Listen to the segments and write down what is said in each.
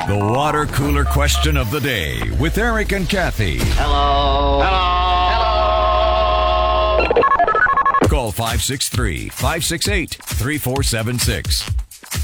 The water cooler question of the day with Eric and Kathy. Hello. Call 563-568-3476.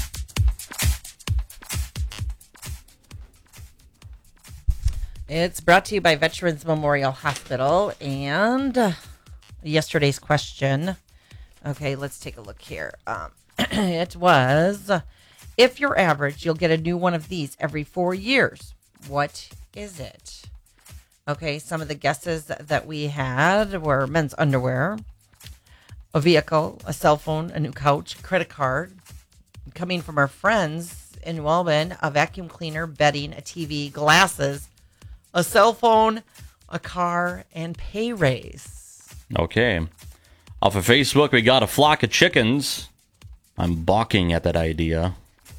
It's brought to you by Veterans Memorial Hospital and yesterday's question. Okay, let's take a look here. It was, if you're average, you'll get a new one of these every 4 years. What is it? Okay, some of the guesses that we had were men's underwear, a vehicle, a cell phone, a new couch, a credit card. Coming from our friends in New Albany, a vacuum cleaner, bedding, a TV, glasses, a cell phone, a car, and pay raise. Okay. Off of Facebook, we got a flock of chickens. I'm balking at that idea.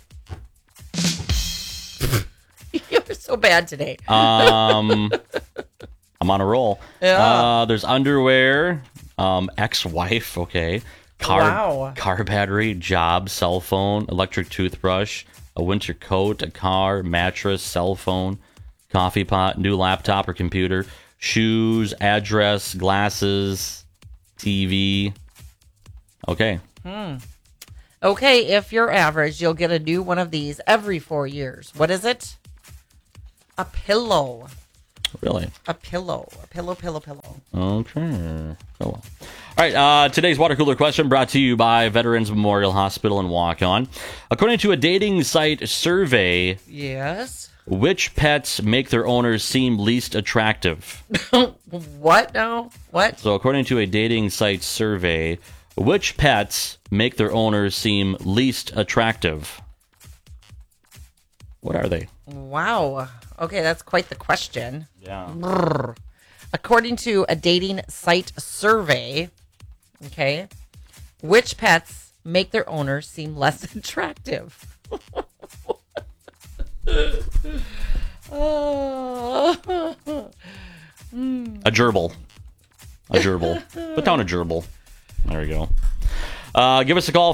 You're so bad today. I'm on a roll. Yeah. There's underwear, ex-wife, okay. Wow. Car battery, job, cell phone, electric toothbrush, a winter coat, a car, mattress, cell phone, coffee pot, new laptop or computer, shoes, address, glasses, TV. Okay. Okay, if you're average, you'll get a new one of these every 4 years. What is it? A pillow. Really? A pillow. A pillow. Okay. Oh, well. All right. Today's water cooler question brought to you by Veterans Memorial Hospital in Waukon. According to a dating site survey, Yes. which pets make their owners seem least attractive? What now? What? So, according to a dating site survey, which pets make their owners seem least attractive? What are they? Wow. Okay, that's quite the question. Yeah. According to a dating site survey, okay, which pets make their owners seem less attractive? A gerbil. Put down a gerbil. There we go. Give us a call,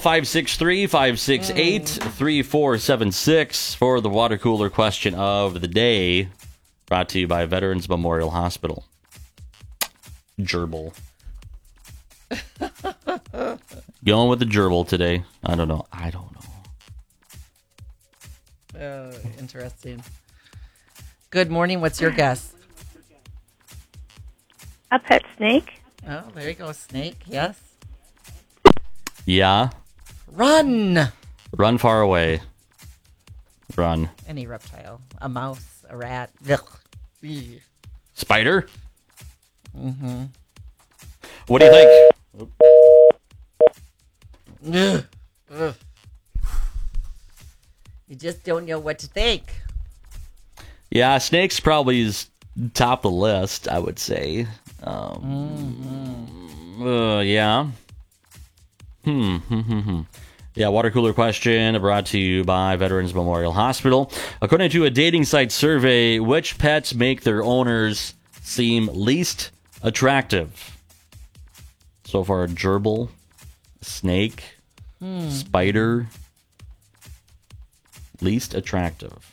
563-568-3476 for the water cooler question of the day, brought to you by Veterans Memorial Hospital. Gerbil. Going with the gerbil today. I don't know. Interesting. Good morning. What's your guess? A pet snake. Oh, there you go. Snake. Yes. Yeah. Run. Run far away. Run. Any reptile. A mouse. A rat. Ugh. Ew. Spider? Mm-hmm. What do you think? Ugh. Ugh. You just don't know what to think. Yeah, snakes probably is top of the list, I would say. Yeah. Yeah, water cooler question brought to you by Veterans Memorial Hospital. According to a dating site survey, which pets make their owners seem least attractive? So far, a gerbil, snake, spider, least attractive.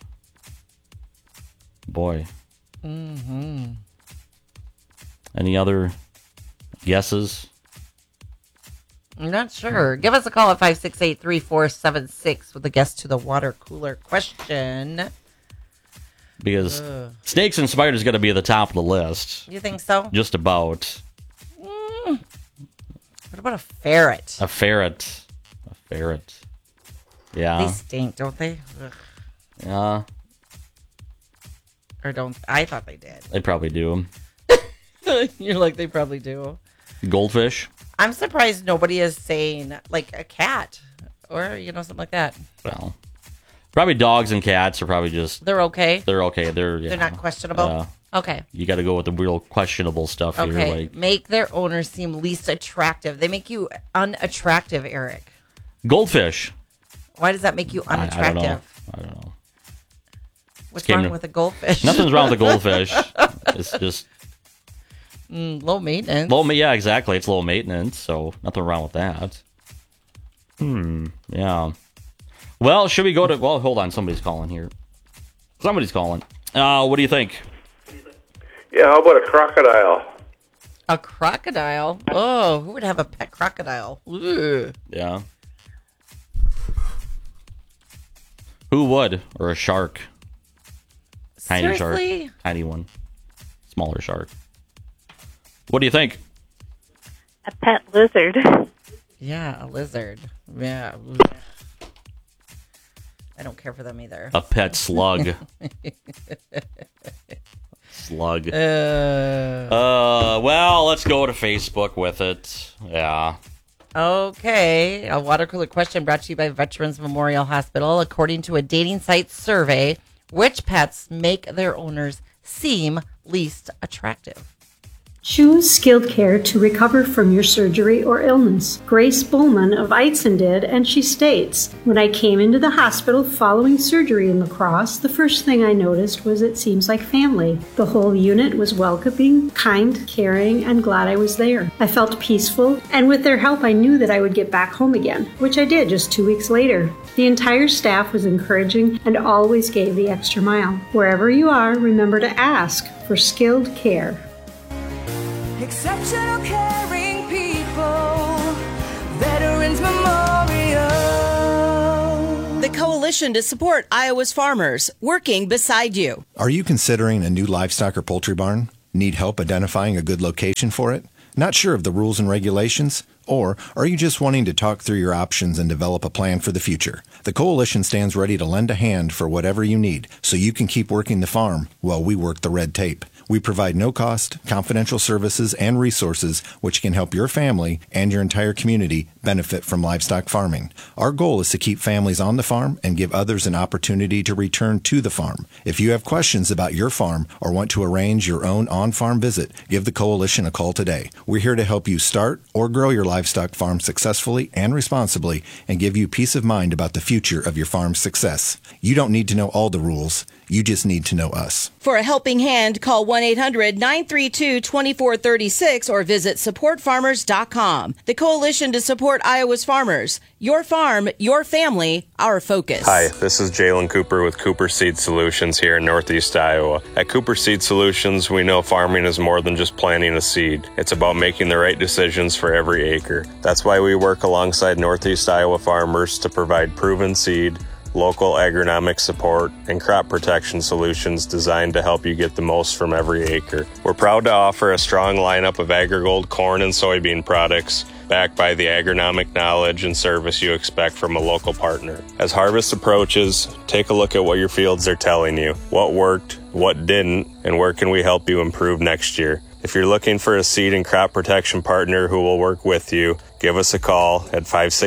Boy. Any other guesses? I'm not sure. Give us a call at 568-3476 with a guess to the water cooler question. Because snakes and spiders got to be at the top of the list. You think so? Just about. What about a ferret? A ferret. They Yeah. stink, don't they? Ugh. Yeah. Or don't. I thought they did. They probably do. You're like, they probably do. Goldfish. I'm surprised nobody is saying, like, a cat or, something like that. Well, probably dogs and cats are probably just. They're okay? They're okay. They're not questionable? Okay. You got to go with the real questionable stuff here. Okay. Like Make their owners seem least attractive. They make you unattractive, Eric. goldfish. Why does that make you unattractive? I don't know. What's wrong with a goldfish? Nothing's wrong with a goldfish. It's just low maintenance. Yeah, exactly. It's low maintenance, so nothing wrong with that. Yeah. Well, should we go to... Well, hold on. Somebody's calling here. Somebody's calling. What do you think? Yeah, how about a crocodile? A crocodile? Oh, who would have a pet crocodile? Ugh. Yeah. Who would? Or a shark? Tiny Seriously? shark. Tiny one. Smaller shark. What do you think? A pet lizard. Yeah, a lizard. Yeah. I don't care for them either. A pet slug. Slug. Well, let's go to Facebook with it. Yeah. Okay. A water cooler question brought to you by Veterans Memorial Hospital. According to a dating site survey, which pets make their owners seem least attractive? Choose skilled care to recover from your surgery or illness. Grace Bowman of Eitzen did, and she states, when I came into the hospital following surgery in La Crosse, the first thing I noticed was it seems like family. The whole unit was welcoming, kind, caring, and glad I was there. I felt peaceful, and with their help I knew that I would get back home again, which I did just 2 weeks later. The entire staff was encouraging and always gave the extra mile. Wherever you are, remember to ask for skilled care. Exceptional caring people, Veterans Memorial. The Coalition to Support Iowa's Farmers, working beside you. Are you considering a new livestock or poultry barn? Need help identifying a good location for it? Not sure of the rules and regulations? Or are you just wanting to talk through your options and develop a plan for the future? The Coalition stands ready to lend a hand for whatever you need so you can keep working the farm while we work the red tape. We provide no-cost, confidential services and resources which can help your family and your entire community benefit from livestock farming. Our goal is to keep families on the farm and give others an opportunity to return to the farm. If you have questions about your farm or want to arrange your own on-farm visit, give the Coalition a call today. We're here to help you start or grow your livestock farm successfully and responsibly and give you peace of mind about the future of your farm's success. You don't need to know all the rules. You just need to know us. For a helping hand, call 1-800-932-2436 or visit supportfarmers.com. The Coalition to Support Iowa's Farmers. Your farm, your family, our focus. Hi, this is Jalen Cooper with Cooper Seed Solutions here in Northeast Iowa. At Cooper Seed Solutions, we know farming is more than just planting a seed. It's about making the right decisions for every acre. That's why we work alongside Northeast Iowa farmers to provide proven seed, local agronomic support, and crop protection solutions designed to help you get the most from every acre. We're proud to offer a strong lineup of AgriGold corn and soybean products, backed by the agronomic knowledge and service you expect from a local partner. As harvest approaches, take a look at what your fields are telling you, what worked, what didn't, and where can we help you improve next year. If you're looking for a seed and crop protection partner who will work with you, give us a call at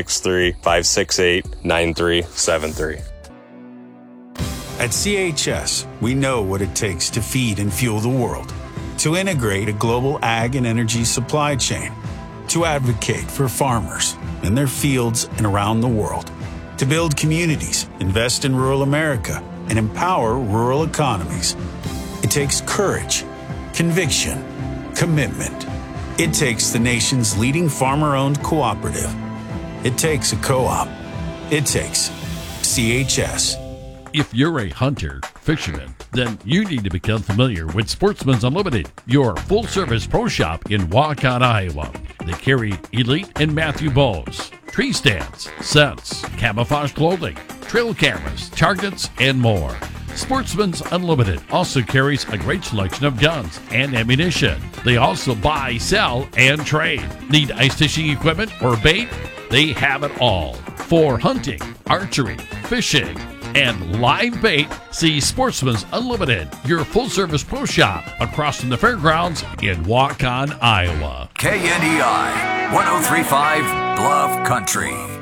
563-568-9373. At CHS, we know what it takes to feed and fuel the world, to integrate a global ag and energy supply chain, to advocate for farmers in their fields and around the world, to build communities, invest in rural America, and empower rural economies. It takes courage, conviction, commitment. It takes the nation's leading farmer-owned cooperative. It takes a co-op. It takes CHS. If you're a hunter, fisherman, then you need to become familiar with Sportsman's Unlimited, your full-service pro shop in Waukon, Iowa. They carry Elite and Matthew bows, tree stands, scents, camouflage clothing, trail cameras, targets, and more. Sportsman's Unlimited also carries a great selection of guns and ammunition. They also buy, sell, and trade. Need ice fishing equipment or bait? They have it all. For hunting, archery, fishing, and live bait, see Sportsman's Unlimited, your full-service pro shop across from the fairgrounds in Waukon, Iowa. KNEI 103.5 Bluff Country.